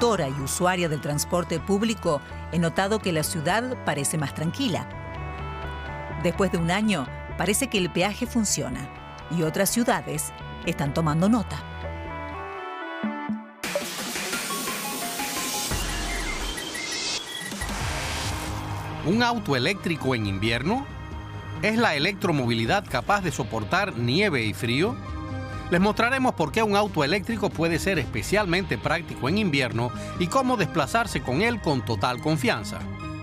conductora y usuaria del transporte público, he notado que la ciudad parece más tranquila. Después de un año, parece que el peaje funciona y otras ciudades están tomando nota. ¿Un auto eléctrico en invierno? ¿Es la electromovilidad capaz de soportar nieve y frío? Les mostraremos por qué un auto eléctrico puede ser especialmente práctico en invierno y cómo desplazarse con él con total confianza.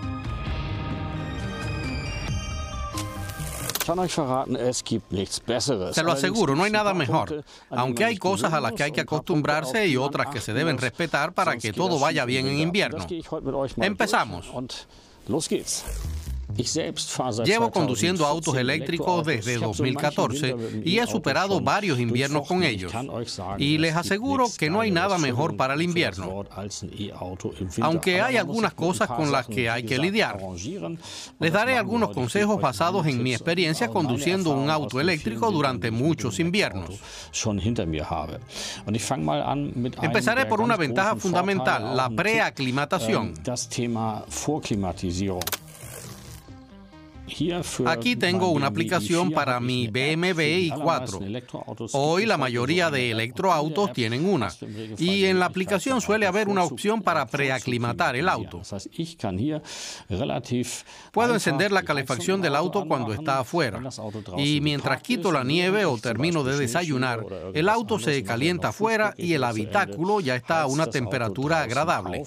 Se lo aseguro, no hay nada mejor, aunque hay cosas a las que hay que acostumbrarse y otras que se deben respetar para que todo vaya bien en invierno. Empezamos. Llevo conduciendo autos eléctricos desde 2014 y he superado varios inviernos con ellos. Y les aseguro que no hay nada mejor para el invierno, aunque hay algunas cosas con las que hay que lidiar. Les daré algunos consejos basados en mi experiencia conduciendo un auto eléctrico durante muchos inviernos. Empezaré por una ventaja fundamental, la preaclimatación. Aquí tengo una aplicación para mi BMW i4. Hoy la mayoría de electroautos tienen una. Y en la aplicación suele haber una opción para preaclimatar el auto. Puedo encender la calefacción del auto cuando está afuera. Y mientras quito la nieve o termino de desayunar, el auto se calienta afuera y el habitáculo ya está a una temperatura agradable.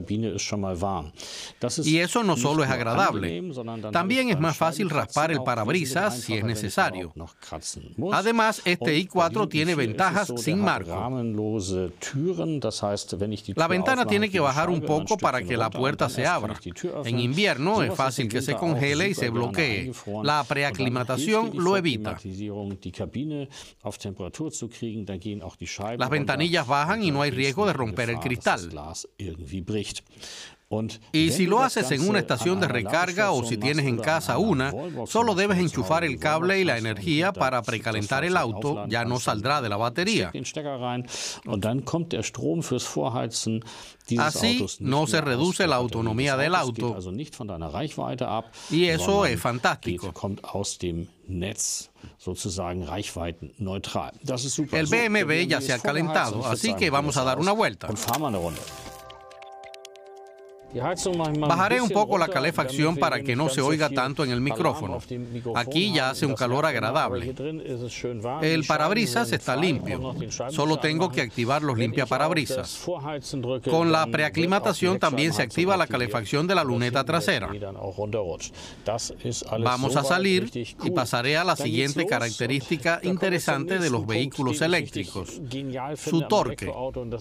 Y eso no solo es agradable, también es más fácil raspar el parabrisas si es necesario. Además, este i4 tiene ventajas sin marco. La ventana tiene que bajar un poco para que la puerta se abra. En invierno es fácil que se congele y se bloquee. La preaclimatación lo evita. Las ventanillas bajan y no hay riesgo de romper el cristal. Y si lo haces en una estación de recarga o si tienes en casa una, solo debes enchufar el cable y la energía para precalentar el auto, ya no saldrá de la batería. Así no se reduce la autonomía del auto y eso es fantástico. El BMW ya se ha calentado, así que vamos a dar una vuelta. Bajaré un poco la calefacción para que no se oiga tanto en el micrófono. Aquí ya hace un calor agradable. El parabrisas está limpio. Solo tengo que activar los limpiaparabrisas. Con la preaclimatación también se activa la calefacción de la luneta trasera. Vamos a salir y pasaré a la siguiente característica interesante de los vehículos eléctricos: su torque.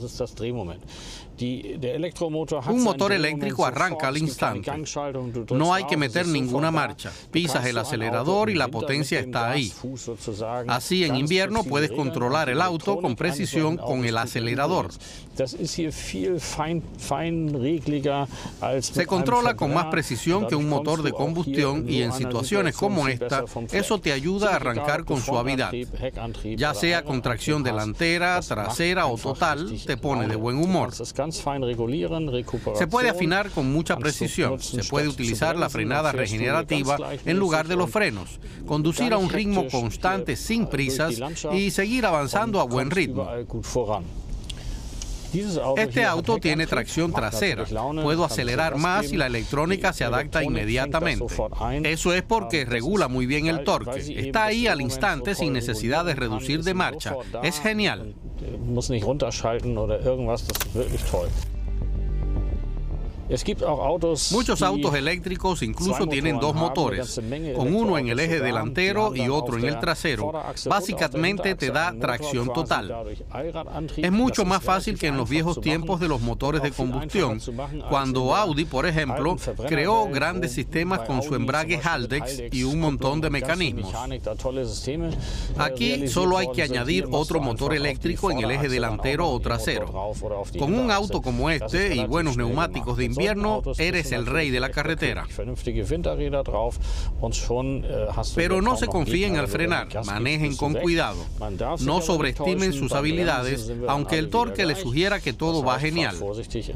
Un motor eléctrico arranca al instante. No hay que meter ninguna marcha. Pisas el acelerador y la potencia está ahí. Así, en invierno puedes controlar el auto con precisión con el acelerador. Se controla con más precisión que un motor de combustión y en situaciones como esta, eso te ayuda a arrancar con suavidad. Ya sea con tracción delantera, trasera o total, te pone de buen humor. Se puede afinar con mucha precisión. Se puede utilizar la frenada regenerativa en lugar de los frenos, conducir a un ritmo constante sin prisas y seguir avanzando a buen ritmo. Este auto tiene tracción trasera. Puedo acelerar más y la electrónica se adapta inmediatamente. Eso es porque regula muy bien el torque. Está ahí al instante sin necesidad de reducir de marcha. Es genial. Muchos autos eléctricos incluso tienen dos motores, con uno en el eje delantero y otro en el trasero. Básicamente te da tracción total. Es mucho más fácil que en los viejos tiempos de los motores de combustión, cuando Audi, por ejemplo, creó grandes sistemas con su embrague Haldex y un montón de mecanismos. Aquí solo hay que añadir otro motor eléctrico en el eje delantero o trasero. Con un auto como este y buenos neumáticos de invierno, eres el rey de la carretera. Pero no se confíen al frenar, manejen con cuidado. No sobreestimen sus habilidades, aunque el torque les sugiera que todo va genial.